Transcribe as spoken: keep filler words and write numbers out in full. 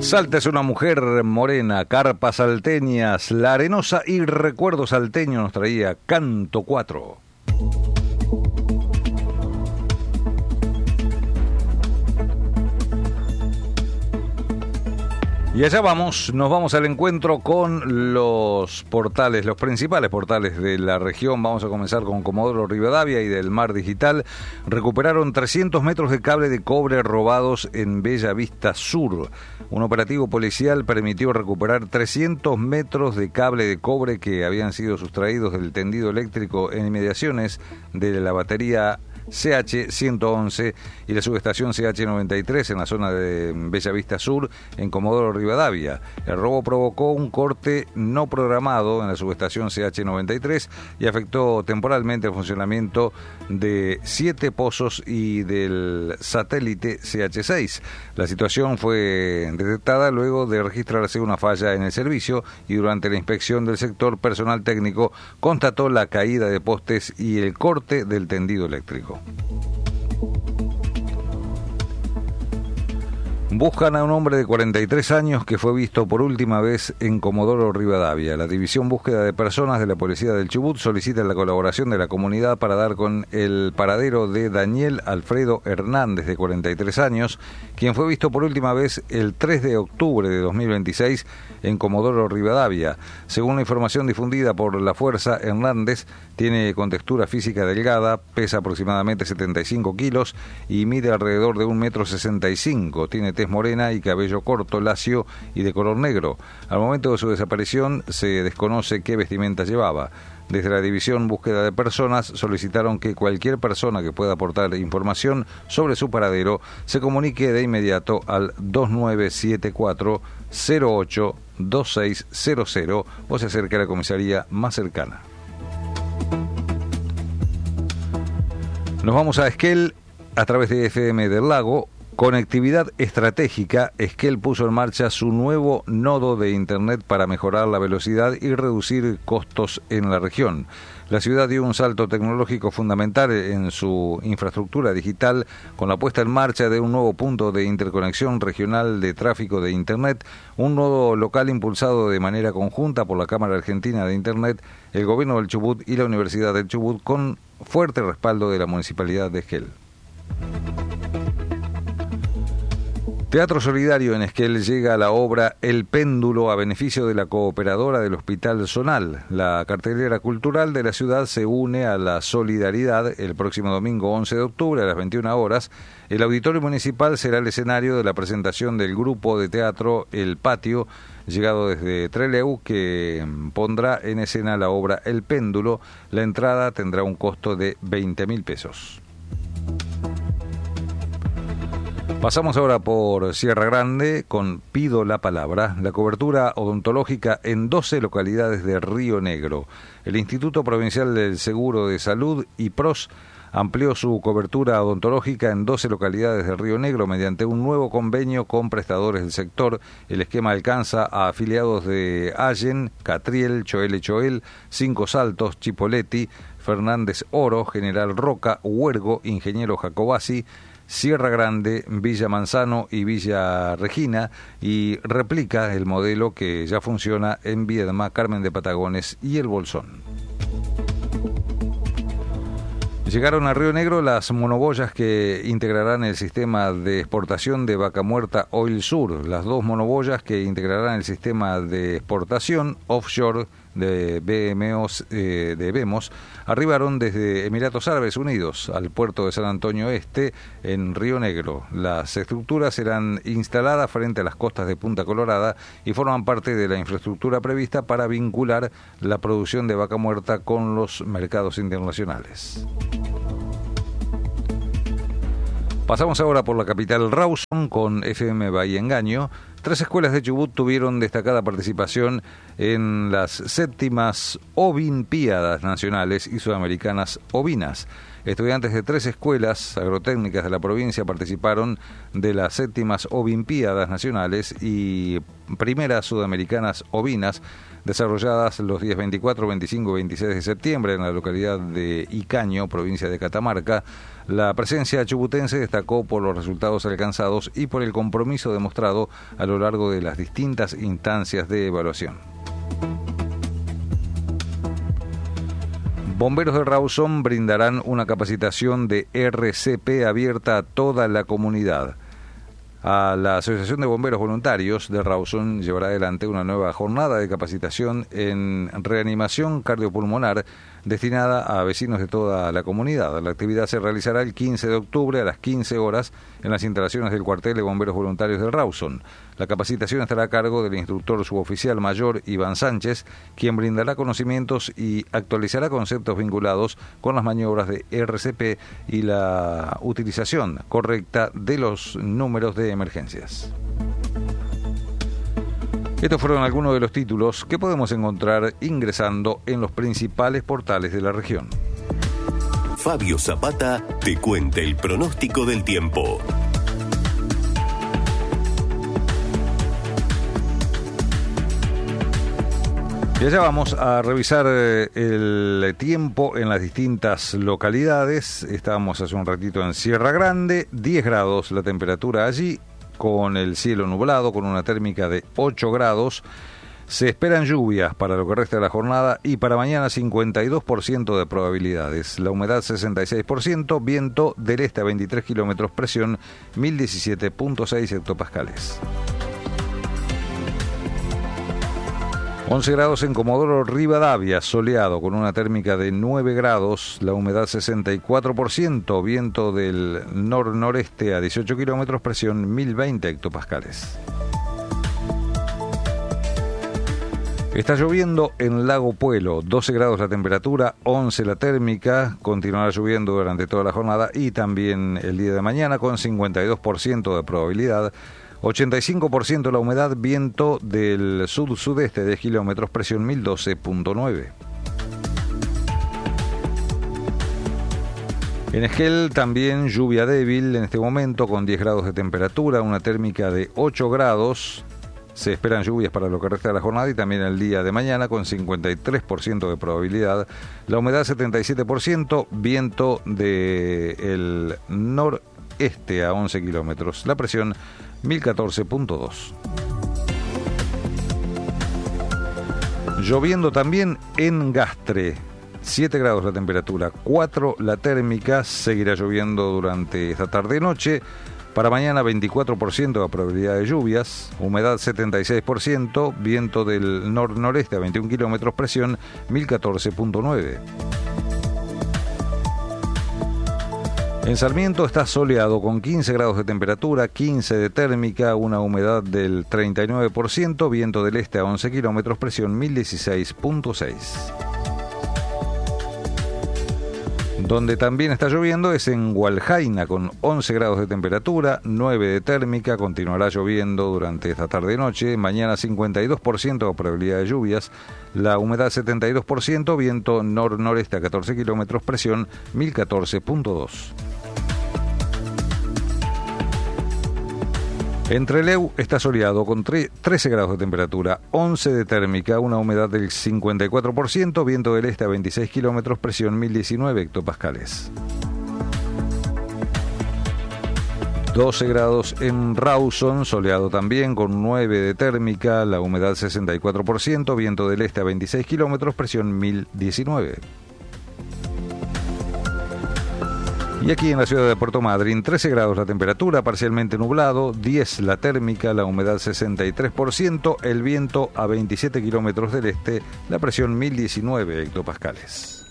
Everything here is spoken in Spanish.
Salta es una mujer morena, carpas salteñas, La Arenosa y Recuerdo Salteño nos traía Canto cuatro. Y allá vamos, nos vamos al encuentro con los portales, los principales portales de la región. Vamos a comenzar con Comodoro Rivadavia y del Mar Digital. Recuperaron trescientos metros de cable de cobre robados en Bella Vista Sur. Un operativo policial permitió recuperar trescientos metros de cable de cobre que habían sido sustraídos del tendido eléctrico en inmediaciones de la batería C H ciento once y la subestación C H noventa y tres en la zona de Bella Vista Sur, en Comodoro Rivadavia. El robo provocó un corte no programado en la subestación C H noventa y tres y afectó temporalmente el funcionamiento de siete pozos y del satélite C H seis. La situación fue detectada luego de registrarse una falla en el servicio y durante la inspección del sector, personal técnico constató la caída de postes y el corte del tendido eléctrico. Buscan a un hombre de cuarenta y tres años que fue visto por última vez en Comodoro Rivadavia. La División Búsqueda de Personas de la Policía del Chubut solicita la colaboración de la comunidad para dar con el paradero de Daniel Alfredo Hernández, de cuarenta y tres años, quien fue visto por última vez el tres de octubre de dos mil veintiséis en Comodoro Rivadavia. Según la información difundida por La Fuerza, Hernández tiene contextura física delgada, pesa aproximadamente setenta y cinco kilos y mide alrededor de un metro sesenta y cinco. Tiene tez morena y cabello corto, lacio y de color negro. Al momento de su desaparición se desconoce qué vestimenta llevaba. Desde la División Búsqueda de Personas solicitaron que cualquier persona que pueda aportar información sobre su paradero se comunique de inmediato al dos nueve siete cuatro cero ocho dos seis cero cero o se acerque a la comisaría más cercana. Nos vamos a Esquel a través de F M del Lago. Conectividad estratégica. Esquel puso en marcha su nuevo nodo de Internet para mejorar la velocidad y reducir costos en la región. La ciudad dio un salto tecnológico fundamental en su infraestructura digital con la puesta en marcha de un nuevo punto de interconexión regional de tráfico de Internet, un nodo local impulsado de manera conjunta por la Cámara Argentina de Internet, el Gobierno del Chubut y la Universidad del Chubut, con fuerte respaldo de la Municipalidad de Esquel. Teatro Solidario en Esquel llega a la obra El Péndulo a beneficio de la cooperadora del Hospital Zonal. La cartelera cultural de la ciudad se une a la solidaridad el próximo domingo once de octubre a las veintiuna horas. El auditorio municipal será el escenario de la presentación del grupo de teatro El Patio, llegado desde Trelew, que pondrá en escena la obra El Péndulo. La entrada tendrá un costo de veinte mil pesos. Pasamos ahora por Sierra Grande con Pido la Palabra, la cobertura odontológica en doce localidades de Río Negro. El Instituto Provincial del Seguro de Salud, I P R O S, amplió su cobertura odontológica en doce localidades de Río Negro mediante un nuevo convenio con prestadores del sector. El esquema alcanza a afiliados de Allen, Catriel, Choel Choel, Cinco Saltos, Chipoleti, Fernández Oro, General Roca, Huergo, Ingeniero Jacobasi, Sierra Grande, Villa Manzano y Villa Regina, y replica el modelo que ya funciona en Viedma, Carmen de Patagones y El Bolsón. Llegaron a Río Negro las monoboyas que integrarán el sistema de exportación de Vaca Muerta Oil Sur. Las dos monoboyas que integrarán el sistema de exportación offshore de B M O, eh, de Vemos arribaron desde Emiratos Árabes Unidos al puerto de San Antonio Este en Río Negro. Las estructuras serán instaladas frente a las costas de Punta Colorada y forman parte de la infraestructura prevista para vincular la producción de vaca muerta con los mercados internacionales. Pasamos ahora por la capital Rawson con F M Bahía Engaño. Tres escuelas de Chubut tuvieron destacada participación en las séptimas Ovimpíadas Nacionales y Sudamericanas Ovinas. Estudiantes de tres escuelas agrotécnicas de la provincia participaron de las séptimas Ovimpíadas Nacionales y primeras sudamericanas ovinas desarrolladas los días veinticuatro, veinticinco y veintiséis de septiembre en la localidad de Icaño, provincia de Catamarca. La presencia chubutense destacó por los resultados alcanzados y por el compromiso demostrado a lo largo de las distintas instancias de evaluación. Bomberos de Rawson brindarán una capacitación de R C P abierta a toda la comunidad. A la Asociación de Bomberos Voluntarios de Rawson llevará adelante una nueva jornada de capacitación en reanimación cardiopulmonar destinada a vecinos de toda la comunidad. La actividad se realizará el quince de octubre a las quince horas en las instalaciones del cuartel de Bomberos Voluntarios de Rawson. La capacitación estará a cargo del instructor suboficial mayor Iván Sánchez, quien brindará conocimientos y actualizará conceptos vinculados con las maniobras de R C P y la utilización correcta de los números de emergencias. Estos fueron algunos de los títulos que podemos encontrar ingresando en los principales portales de la región. Fabio Zapata te cuenta el pronóstico del tiempo. Y allá vamos a revisar el tiempo en las distintas localidades. Estábamos hace un ratito en Sierra Grande, diez grados la temperatura allí, con el cielo nublado, con una térmica de ocho grados. Se esperan lluvias para lo que resta de la jornada y para mañana cincuenta y dos por ciento de probabilidades. La humedad sesenta y seis por ciento, viento del este a veintitrés kilómetros, presión mil diecisiete punto seis hectopascales. once grados en Comodoro Rivadavia, soleado con una térmica de nueve grados, la humedad sesenta y cuatro por ciento, viento del nor-noreste a dieciocho kilómetros, presión mil veinte hectopascales. Está lloviendo en Lago Puelo, doce grados la temperatura, once la térmica, continuará lloviendo durante toda la jornada y también el día de mañana con cincuenta y dos por ciento de probabilidad. ochenta y cinco por ciento la humedad, viento del sud-sudeste de kilómetros, presión mil doce punto nueve. En Esquel también lluvia débil en este momento con diez grados de temperatura, una térmica de ocho grados. Se esperan lluvias para lo que resta de la jornada y también el día de mañana con cincuenta y tres por ciento de probabilidad. La humedad setenta y siete por ciento, viento del noreste a once kilómetros. La presión mil catorce punto dos. Lloviendo también en Gastre, siete grados la temperatura, cuatro la térmica, seguirá lloviendo durante esta tarde-noche. Para mañana veinticuatro por ciento de probabilidad de lluvias, humedad setenta y seis por ciento, viento del nor-noreste a veintiún kilómetros, presión mil catorce punto nueve. En Sarmiento está soleado con quince grados de temperatura, quince de térmica, una humedad del treinta y nueve por ciento, viento del este a once kilómetros, presión mil dieciséis punto seis. Donde también está lloviendo es en Hualjaina con once grados de temperatura, nueve de térmica, continuará lloviendo durante esta tarde y noche, mañana cincuenta y dos por ciento de probabilidad de lluvias, la humedad setenta y dos por ciento, viento nor-noreste a catorce kilómetros, presión mil catorce punto dos. En Trelew está soleado con trece grados de temperatura, once de térmica, una humedad del cincuenta y cuatro por ciento, viento del este a veintiséis kilómetros, presión mil diecinueve hectopascales. doce grados en Rawson, soleado también con nueve de térmica, la humedad sesenta y cuatro por ciento, viento del este a veintiséis kilómetros, presión mil diecinueve. Y aquí en la ciudad de Puerto Madryn, trece grados la temperatura, parcialmente nublado, diez la térmica, la humedad sesenta y tres por ciento, el viento a veintisiete kilómetros del este, la presión mil diecinueve hectopascales.